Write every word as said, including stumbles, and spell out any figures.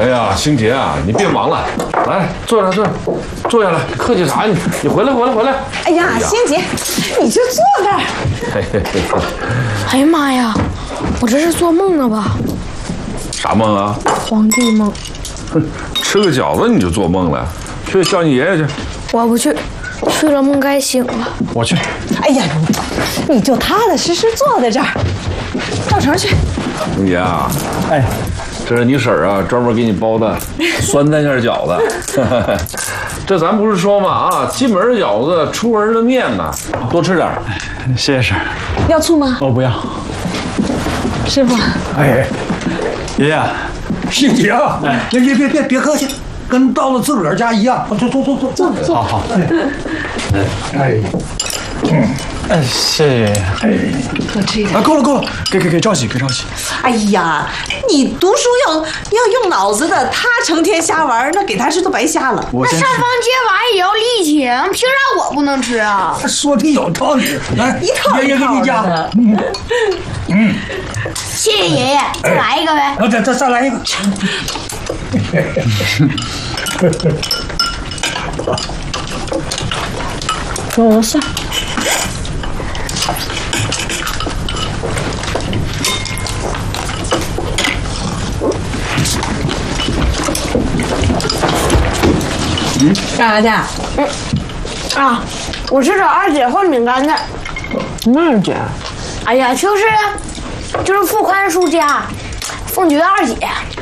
哎呀，星杰啊，你别忙了，来坐下坐下，坐下来，客气啥？你你回来回来回来。 哎呀，哎呀星杰，你就坐那儿。 嘿嘿嘿。 哎呀妈呀，我这是做梦呢吧？ 啥梦啊？ 皇帝梦。 哼，吃个饺子你就做梦了？去叫你爷爷去。 我不去，去了梦该醒了。 我去。 哎呀，你就踏踏实实坐在这儿。赵成去。 星杰啊， 哎。 这是你婶儿啊，专门给你包的酸菜馅饺子。这咱不是说嘛啊，进门的饺子，出门的面呐，多吃点。 谢谢婶儿。 要醋吗？ 我不要。 师傅。 哎，爷爷， 星杰啊，哎，别别别别别客气，跟到了自个儿家一样。坐坐坐坐坐坐。 好好。 哎哎， 嗯，哎，谢谢爷爷。哎， 多吃一点。 啊，够了够了，给给给赵喜给赵喜。 哎呀，你读书要要用脑子的，他成天瞎玩，那给他吃都白瞎了。 那上房揭瓦也要力气，凭啥我不能吃啊？ 说的有道理。来， 一套爷爷给你夹。嗯嗯，谢谢爷爷，再来一个呗。 啊，再再再来一个。 有的事。 嗯， 干啥去？ 嗯，啊，我去找二姐换饼干去。 二姐？ 哎呀，就是就是付宽叔家，凤菊二姐。